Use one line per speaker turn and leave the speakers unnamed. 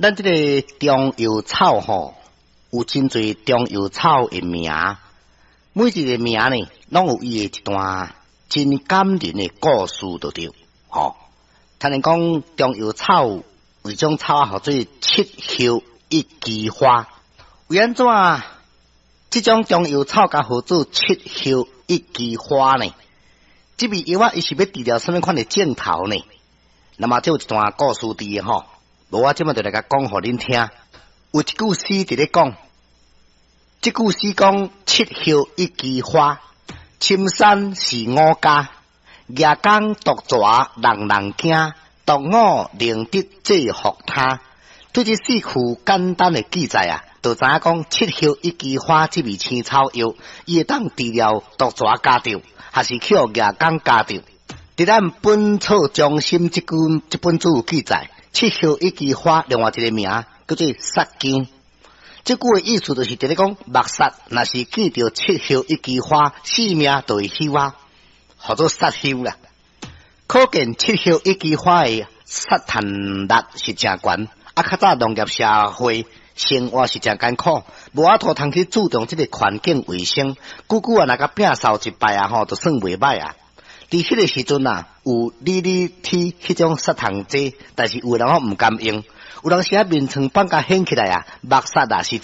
咱这个中药草吼，有真侪中药草的名，每一个名呢，拢有伊的一段真感人的故事，就对。吼，他们讲中药草有一种草啊，叫做七叶一枝花。为安怎这种中药草甲号做七叶一枝花呢？这味药啊，伊是要治疗什么款的症头呢？那么这有一段故事伫的吼。我即摆就来甲讲互恁听，有一句诗伫咧讲，这句诗讲七叶一枝花，深山是我家，夜光独蛇人人惊，独我宁得这福他。对这四句简单的记载啊，就知影讲七叶一枝花这味青草药，伊会当治疗毒蛇家着，还是去互夜光家着。伫咱本草中心这本书有记载。七叶一枝花，另外一个名叫做杀姜。这句的意思就是伫咧讲，目杀若是见到七叶一枝花，性命就会休啊，叫做杀休啦。可见七叶一枝花的杀虫力是真悬，啊，较早农业社会生活是真艰苦，无法度通去注重这个环境卫生，久啊，若甲摒扫一摆啊，吼，就算袂歹啊。伫迄个时阵啊，有天迄种杀虫剂，但是有人毋甘用，有人时啊面床放甲掀起来啊，目杀啊是